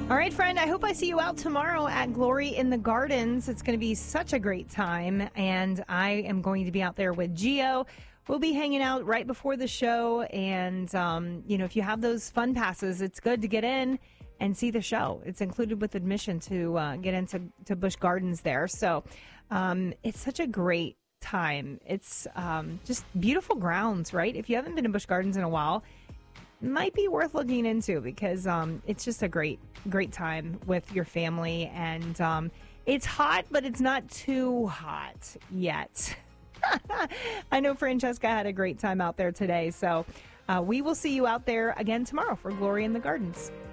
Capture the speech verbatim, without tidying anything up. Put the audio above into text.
All right, friend, I hope I see you out tomorrow at Glory in the Gardens. It's going to be such a great time, and I am going to be out there with Gio. We'll be hanging out right before the show, and, um, you know, if you have those fun passes, it's good to get in and see the show. It's included with admission to uh, get into to Busch Gardens there. So um, it's such a great time. It's um, just beautiful grounds, right? If you haven't been to Busch Gardens in a while, might be worth looking into because um, it's just a great, great time with your family. And um, it's hot, but it's not too hot yet. I know Francesca had a great time out there today. So uh, we will see you out there again tomorrow for Glory in the Gardens.